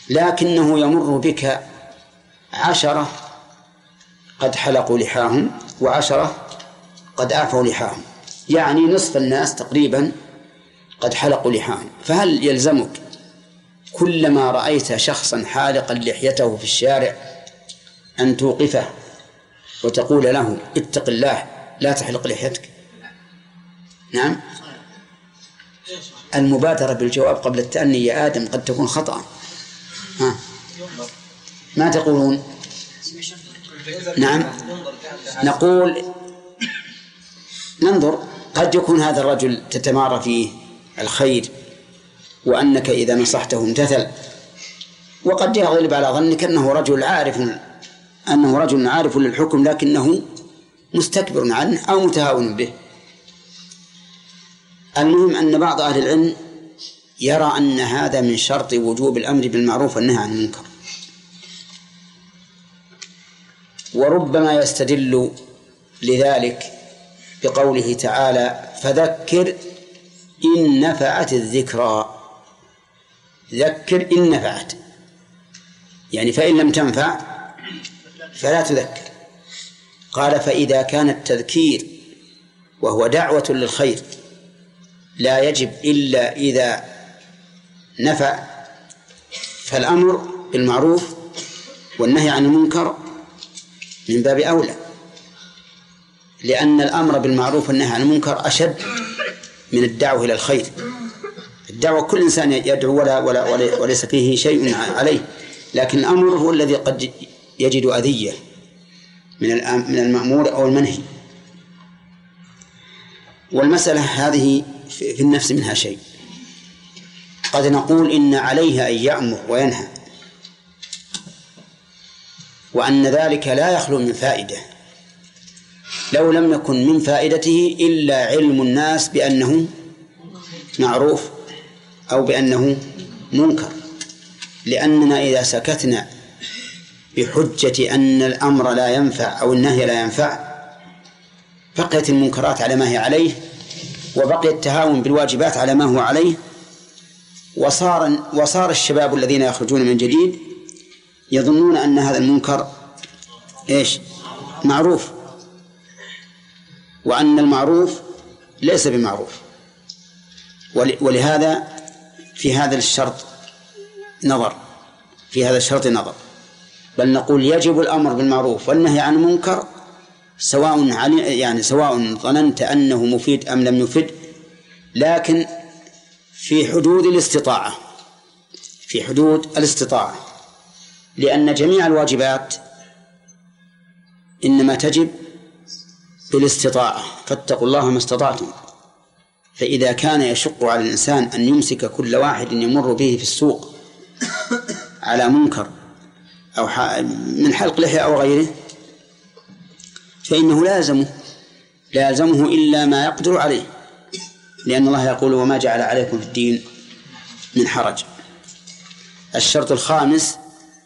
لكنه يمر بك عشرة قد حلقوا لحاهم وعشرة قد أعفوا لحاهم، يعني نصف الناس تقريبا قد حلقوا لحاهم، فهل يلزمك كلما رأيت شخصا حالقا لحيته في الشارع أن توقفه وتقول له اتق الله لا تحلق لحيتك؟ نعم. المبادرة بالجواب قبل التأني يا آدم قد تكون خطأ. ها. ما تقولون؟ نعم، نقول ننظر، قد يكون هذا الرجل تتمارى فيه الخير وأنك إذا نصحته امتثل، وقد يغلب على ظنك أنه رجل عارف أنه رجل عارف للحكم لكنه مستكبر عنه أو متهاون به. المهم أن بعض أهل العلم يرى أن هذا من شرط وجوب الأمر بالمعروف والنهي عن المنكر، وربما يستدل لذلك بقوله تعالى فذكر إن نفعت الذكرى. ذكر إن نفعت، يعني فإن لم تنفع فلا تذكر. قال فإذا كان التذكير وهو دعوة للخير لا يجب إلا إذا نفع، فالأمر بالمعروف والنهي عن المنكر من باب أولى، لأن الأمر بالمعروف والنهي عن المنكر أشد من الدعوة إلى الخير. الدعوة كل إنسان يدعو ولا ولا وليس فيه شيء عليه، لكن الأمر هو الذي قد يجد أذية من من المأمور أو المنهي. والمسألة هذه في النفس منها شيء، قد نقول إن عليها أن يأمر وينهى، وأن ذلك لا يخلو من فائدة، لو لم يكن من فائدته إلا علم الناس بأنه معروف أو بأنه منكر. لأننا إذا سكتنا بحجة أن الأمر لا ينفع أو النهي لا ينفع بقيت المنكرات على ما هي عليه، وبقي التهاون بالواجبات على ما هو عليه، وصار وصار الشباب الذين يخرجون من جديد يظنون أن هذا المنكر إيش معروف، وأن المعروف ليس بمعروف. ولهذا في هذا الشرط نظر في هذا الشرط نظر بل نقول يجب الأمر بالمعروف والنهي عن المنكر سواء يعني سواء ظننت أنه مفيد أم لم يفد، لكن في حدود الاستطاعة في حدود الاستطاعة لأن جميع الواجبات إنما تجب بالاستطاعة، فاتقوا الله ما استطعتم. فإذا كان يشق على الإنسان أن يمسك كل واحد يمر به في السوق على منكر أو من حلق لحية أو غيره فإنه لازمه لازمه إلا ما يقدر عليه، لأن الله يقول وما جعل عليكم في الدين من حرج. الشرط الخامس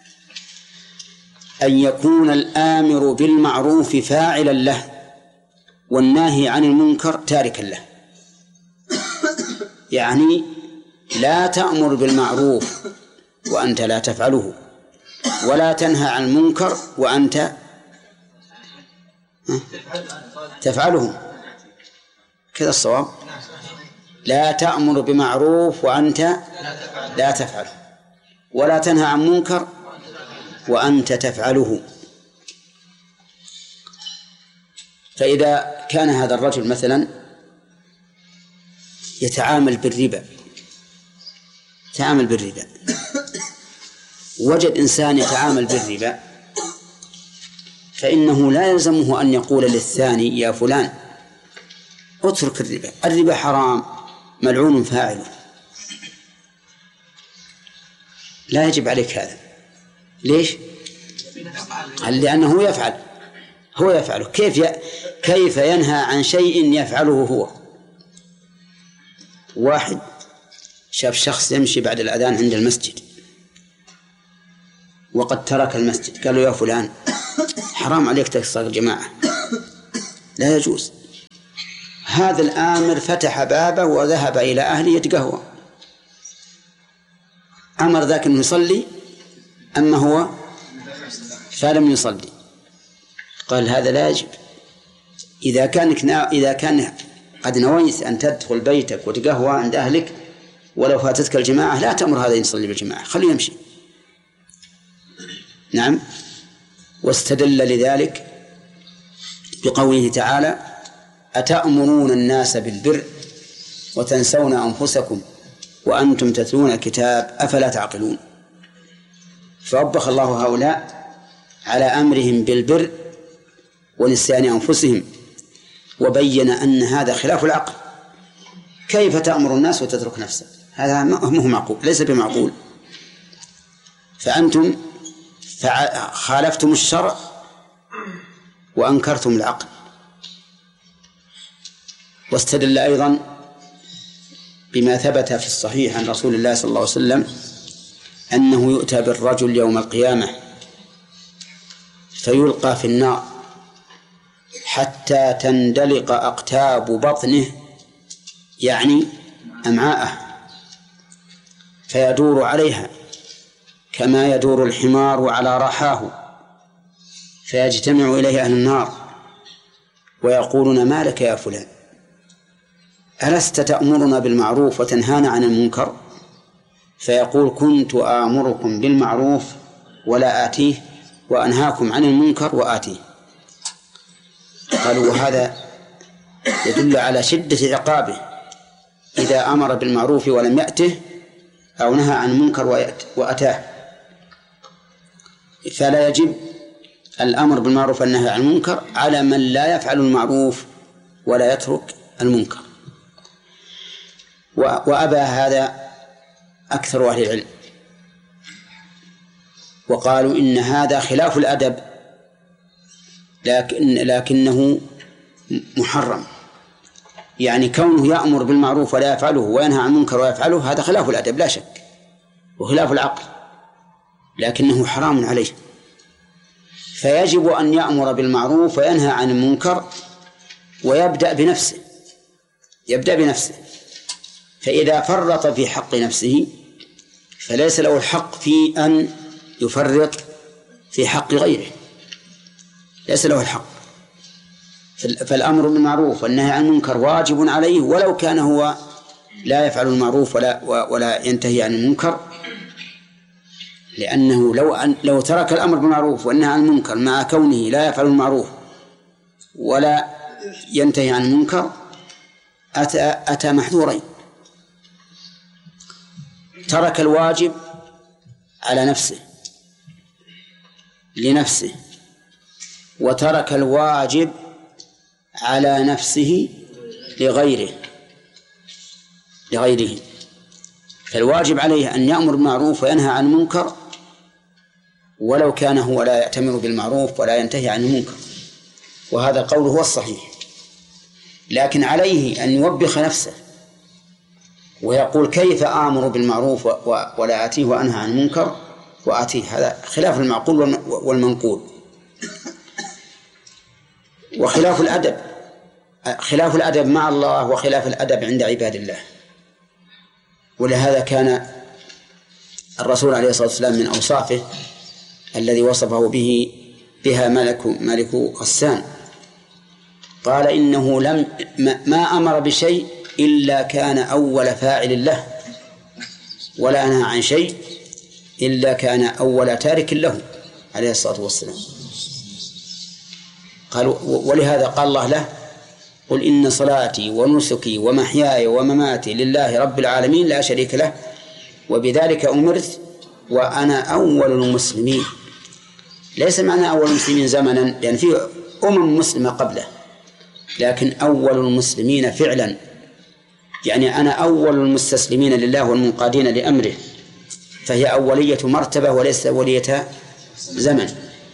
أن يكون الآمر بالمعروف فاعلا له والناهي عن المنكر تاركا له. يعني لا تأمر بالمعروف وأنت لا تفعله، ولا تنهى عن المنكر وأنت تفعله. كذا الصواب، لا تأمر بمعروف وأنت لا تفعله، ولا تنهى عن منكر وأنت تفعله. فإذا كان هذا الرجل مثلا يتعامل بالربا يتعامل بالربا وجد إنسان يتعامل بالربا، فإنه لا يلزمه أن يقول للثاني يا فلان اترك الربا، الربا حرام ملعون فاعله. لا يجب عليك هذا. ليش؟ لأنه يفعل هو يفعله. كيف ي... كيف ينهى عن شيء يفعله هو؟ واحد شاف شخص يمشي بعد الأذان عند المسجد وقد ترك المسجد، قال له يا فلان حرام عليك تكسر الجماعة، لا يجوز. هذا الآمر فتح بابه وذهب إلى أهله يتقهوى، أمر ذاك أنه يصلي أما هو فلم يصلي، قال هذا لا يجب. إذا كانك نا... إذا كان قد نويت أن تدخل بيتك وتقهوى عند أهلك ولو فاتتك الجماعة لا تأمر هذا يصلي بالجماعة، خليه يمشي. نعم. واستدل لذلك بقوله تعالى: أتأمرون الناس بالبر وتنسون أنفسكم وأنتم تتلون الكتاب أفلا تعقلون. فوبخ الله هؤلاء على أمرهم بالبر ونسيان أنفسهم، وبين أن هذا خلاف العقل. كيف تأمر الناس وتترك نفسك؟ هذا ما هو معقول، ليس بمعقول. فأنتم خالفتم الشرع وأنكرتم العقل. واستدل أيضا بما ثبت في الصحيح عن رسول الله صلى الله عليه وسلم أنه يؤتى بالرجل يوم القيامة فيلقى في النار حتى تندلق أقتاب بطنه، يعني أمعاءه، فيدور عليها كما يدور الحمار على رحاه، فيجتمع إليه أهل النار ويقولون: ما لك يا فلان؟ ألست تأمرنا بالمعروف وتنهانا عن المنكر؟ فيقول: كنت آمركم بالمعروف ولا آتيه وأنهاكم عن المنكر وآتيه. قالوا: وهذا يدل على شدة عقابه إذا أمر بالمعروف ولم يأته أو نهى عن المنكر وأتاه. فلا يجب الأمر بالمعروف والنهي عن المنكر على من لا يفعل المعروف ولا يترك المنكر. وأبى هذا أكثر أهل العلم، وقالوا إن هذا خلاف الأدب، لكن لكنه محرم. يعني كونه يأمر بالمعروف ولا يفعله وينهى عن المنكر ويفعله هذا خلاف الأدب لا شك، وخلاف العقل، لكنه حرام عليه. فيجب أن يأمر بالمعروف وينهى عن المنكر ويبدأ بنفسه يبدأ بنفسه فإذا فرط في حق نفسه فليس له الحق في أن يفرط في حق غيره، ليس له الحق. فالأمر بالمعروف والنهي عن المنكر واجب عليه ولو كان هو لا يفعل المعروف ولا ولا ينتهي عن المنكر، لأنه لو أن لو ترك الأمر بالمعروف والنهي عن المنكر مع كونه لا يفعل المعروف ولا ينتهي عن المنكر أتى أتى محذورين: ترك الواجب على نفسه لنفسه، وترك الواجب على نفسه لغيره لغيره فالواجب عليه أن يأمر بالمعروف وينهى عن المنكر ولو كان هو لا يأتمر بالمعروف ولا ينتهي عن المنكر، وهذا القول هو الصحيح. لكن عليه أن يوبخ نفسه ويقول: كيف آمر بالمعروف ولا آتيه وأنهى عن المنكر وآتيه؟ هذا خلاف المعقول والمنقول، وخلاف الأدب خلاف الأدب مع الله وخلاف الأدب عند عباد الله. ولهذا كان الرسول عليه الصلاة والسلام من أوصافه الذي وصفه به بها ملك ملك غسان، قال: إنه لم ما أمر بشيء إلا كان أول فاعل له، ولا نهى عن شيء إلا كان أول تارك له عليه الصلاة والسلام. قال: ولهذا قال الله له: قل إن صلاتي ونسكي ومحياي ومماتي لله رب العالمين لا شريك له وبذلك أمرت وأنا أول المسلمين. ليس معنى أول المسلمين زمنا، لأن يعني في أمم مسلمة قبله، لكن أول المسلمين فعلا، يعني أنا أول المستسلمين لله والمنقادين لأمره، فهي أولية مرتبة وليس أولية زمن.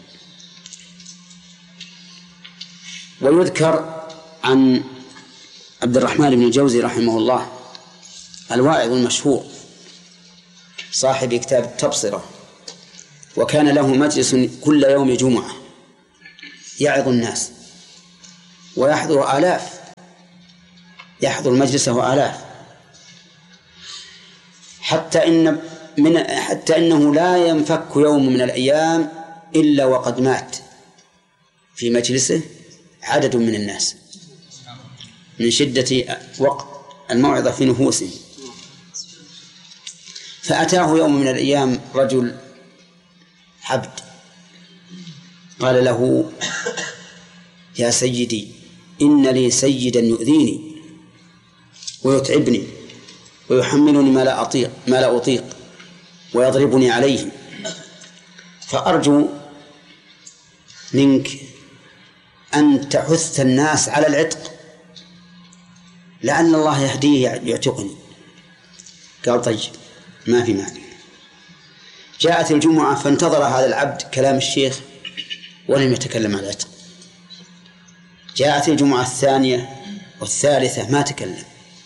ويذكر عن عبد الرحمن بن الجوزي رحمه الله الواعظ المشهور صاحب كتاب التبصرة، وكان له مجلس كل يوم جمعة يعظ الناس ويحضر آلاف يحضر مجلسه آلاف، حتى إن من حتى أنه لا ينفك يوم من الأيام إلا وقد مات في مجلسه عدد من الناس من شدة وقت الموعظة في نفوسهم. فأتاه يوم من الأيام رجل عبد قال له: يا سيدي، إن لي سيدا يؤذيني ويتعبني ويحملني ما لا أطيق ما لا أطيق ويضربني عليه، فأرجو منك أن تحث الناس على العتق لعل الله يهديه يعتقني. قال: طيب، ما في مانع. جاءت الجمعة فانتظر هذا العبد كلام الشيخ ولم يتكلم عن العتق. جاءت الجمعة الثانية والثالثة ما تكلم.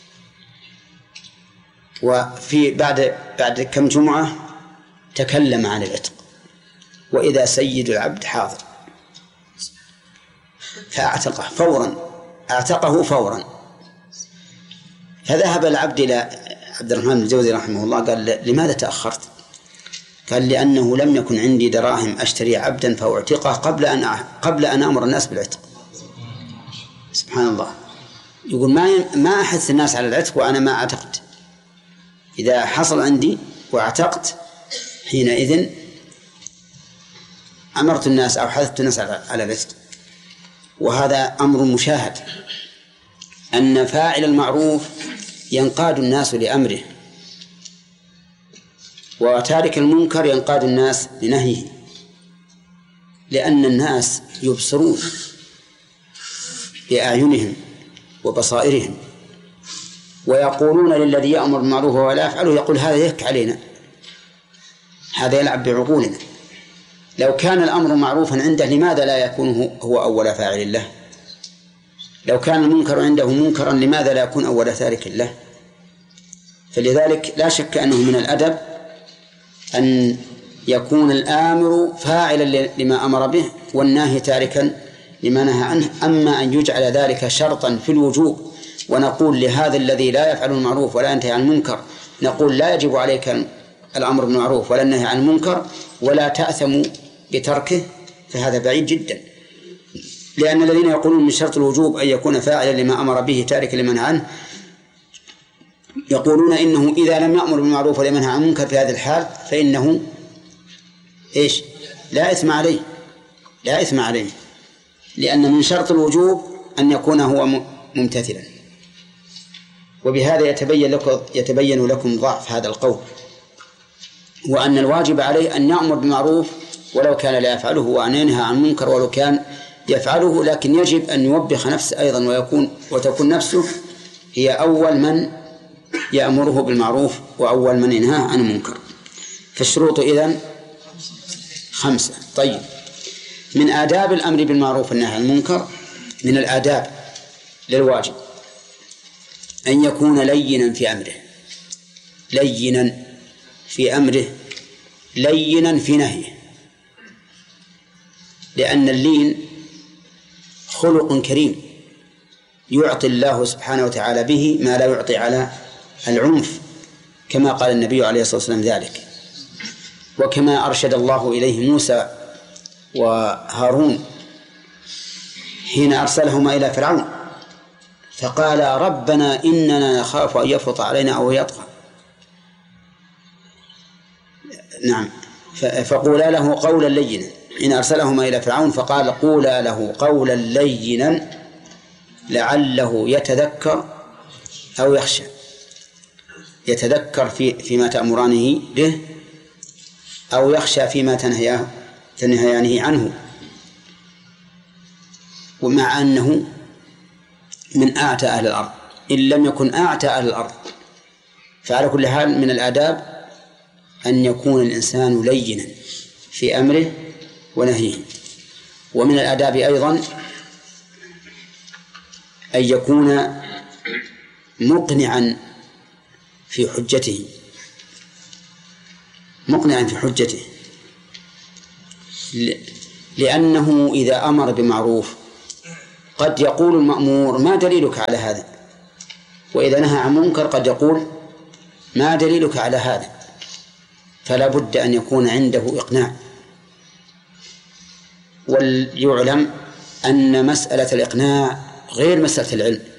وفي بعد بعد كم جمعة تكلم عن العتق، وإذا سيد العبد حاضر فأعتقه فورا أعتقه فورا. فذهب العبد إلى عبد الرحمن الجوزي رحمه الله قال: لماذا تأخرت؟ قال: لأنه لم يكن عندي دراهم أشتري عبدا فأعتقه قبل أن قبل أن أمر الناس بالعتق. سبحان الله، يقول ما ما أحث الناس على العتق وأنا ما أعتقد. إذا حصل عندي وأعتقت حينئذ أمرت الناس أو حثت الناس على العتق. وهذا أمر مشاهد، أن فاعل المعروف ينقاد الناس لأمره، وتارك المنكر ينقاد الناس لنهيه، لأن الناس يبصرون بأعينهم وبصائرهم ويقولون للذي يأمر بالمعروف ولا يفعله يقول: هذا يهك علينا، هذا يلعب بعقولنا. لو كان الأمر معروفا عنده لماذا لا يكون هو أول فاعل له؟ لو كان المنكر عنده منكرا لماذا لا يكون أول تارك له؟ فلذلك لا شك أنه من الأدب أن يكون الآمر فاعلا لما أمر به والناهي تاركا لما نهى عنه. أما أن يجعل ذلك شرطا في الوجوب ونقول لهذا الذي لا يفعل المعروف ولا ينتهي عن المنكر نقول: لا يجب عليك الأمر بالمعروف ولا النهي عن المنكر ولا تأثم بتركه، فهذا بعيد جدا. لأن الذين يقولون من شرط الوجوب أن يكون فاعلا لما أمر به تاركا لما نهى عنه يقولون إنه إذا لم يأمر بالمعروف ولا ينهى عن المنكر في هذه الحال فإنه إيش؟ لا إثم عليه، لا إثم عليه، لأن من شرط الوجوب أن يكون هو ممتثلا. وبهذا يتبين لكم يتبين لكم ضعف هذا القول، وأن الواجب عليه أن يأمر بالمعروف ولو كان لا يفعله وأن ينهى عن المنكر ولو كان يفعله، لكن يجب أن يوبخ نفسه أيضا ويكون وتكون نفسه هي أول من يأمره بالمعروف وأول من ينهى عن المنكر. فالشروط إذن خمسة. طيب، من آداب الأمر بالمعروف والنهي عن المنكر، من الآداب للواجب أن يكون لينا في أمره، لينا في أمره، لينا في نهيه، لأن اللين خلق كريم يعطي الله سبحانه وتعالى به ما لا يعطي على العنف، كما قال النبي عليه الصلاة والسلام ذلك، وكما أرشد الله إليه موسى وهارون حين أرسلهما إلى فرعون فقال: ربنا إننا نخاف أن يفرط علينا أو يطغى. نعم، فقولا له قولا لينا. حين أرسلهما إلى فرعون فقال: قولا له قولا لينا لعله يتذكر أو يخشى، يتذكر في فيما تأمرانه به أو يخشى فيما تنهياه تنهيانه عنه. ومع أنه من أعتى أهل الأرض إن لم يكن أعتى أهل الأرض، فعلى كل حال من الآداب أن يكون الإنسان لينا في أمره ونهيه. ومن الآداب أيضا أن يكون مقنعا في حجته، مقنعا في حجته، لأنه إذا أمر بمعروف قد يقول المأمور: ما دليلك على هذا؟ وإذا نهى عن منكر قد يقول: ما دليلك على هذا؟ فلا بد أن يكون عنده إقناع. وليعلم أن مسألة الإقناع غير مسألة العلم.